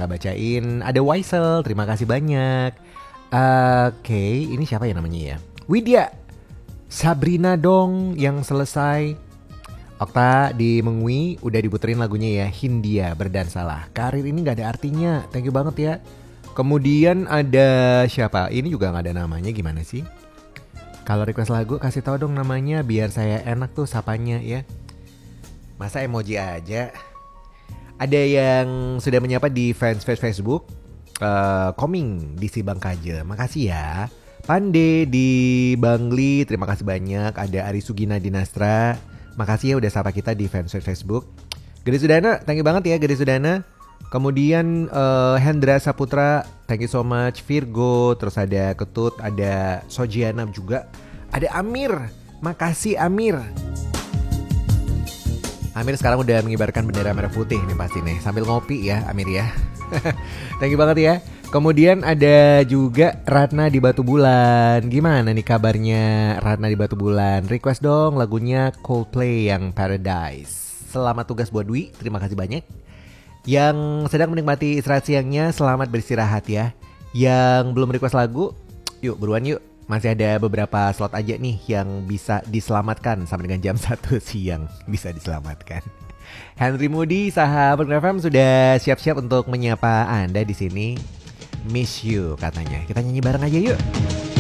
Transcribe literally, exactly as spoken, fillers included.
kakak bacain. Ada Waisel, terima kasih banyak. Oke, okay, ini siapa ya namanya ya? Widya, Sabrina dong yang selesai. Okta di Mengwi udah diputerin lagunya ya, Hindia Berdansalah. Karir ini gak ada artinya, thank you banget ya. Kemudian ada siapa? Ini juga gak ada namanya, gimana sih? Kalau request lagu kasih tahu dong namanya biar saya enak tuh sapanya ya. Masa emoji aja? Ada yang sudah menyapa di fans Facebook, uh, Koming di Sibang Kaje, makasih ya. Pande di Bangli, terima kasih banyak. Ada Ari Sugina Dinastra, makasih ya udah sapa kita di fans Facebook. Gede Sudana, thank you banget ya Gede Sudana. Kemudian uh, Hendra Saputra, thank you so much. Virgo, terus ada Ketut, ada Sojiana juga. Ada Amir, makasih Amir. Amir sekarang udah mengibarkan bendera merah putih nih pasti nih. Sambil ngopi ya Amir ya. Thank you banget ya. Kemudian ada juga Ratna di Batu Bulan. Gimana nih kabarnya Ratna di Batu Bulan? Request dong lagunya Coldplay yang Paradise. Selamat tugas buat Dwi, terima kasih banyak. Yang sedang menikmati istirahat siangnya, selamat beristirahat ya. Yang belum request lagu, yuk buruan yuk. Masih ada beberapa slot aja nih yang bisa diselamatkan sampai dengan jam satu siang bisa diselamatkan. Henry Moody, sahabat F M sudah siap-siap untuk menyapa Anda di sini. Miss you katanya. Kita nyanyi bareng aja yuk.